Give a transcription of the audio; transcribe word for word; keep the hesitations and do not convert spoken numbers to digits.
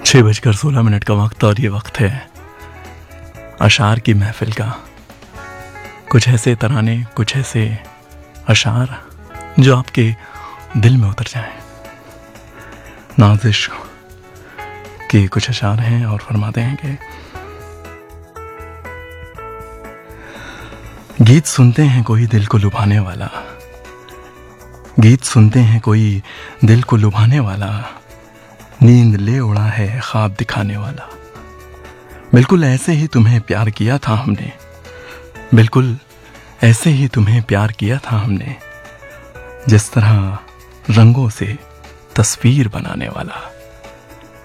छः बजकर सोलह मिनट का वक्त और ये वक्त है अशार की महफिल का। कुछ ऐसे तराने, कुछ ऐसे अशार जो आपके दिल में उतर जाएं। नाज़िश के कुछ अशार हैं और फरमाते हैं कि गीत सुनते हैं कोई दिल को लुभाने वाला, गीत सुनते हैं कोई दिल को लुभाने वाला, नींद ले उड़ा है ख्वाब दिखाने वाला। बिल्कुल ऐसे ही तुम्हें प्यार किया था हमने, बिल्कुल ऐसे ही तुम्हें प्यार किया था हमने, जिस तरह रंगों से तस्वीर बनाने वाला।